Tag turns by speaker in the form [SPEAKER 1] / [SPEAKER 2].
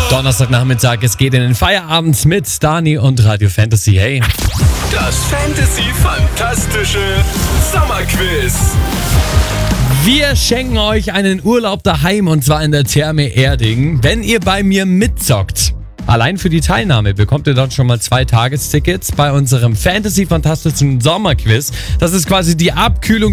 [SPEAKER 1] Donnerstagnachmittag, es geht in den Feierabend mit Dani und Radio Fantasy. Hey.
[SPEAKER 2] Das Fantasy-Fantastische Sommerquiz.
[SPEAKER 1] Wir schenken euch einen Urlaub daheim und zwar in der Therme Erding, wenn ihr bei mir mitzockt. Allein für die Teilnahme bekommt ihr dort schon mal 2 Tagestickets bei unserem Fantasy-Fantastischen Sommerquiz. Das ist quasi die Abkühlung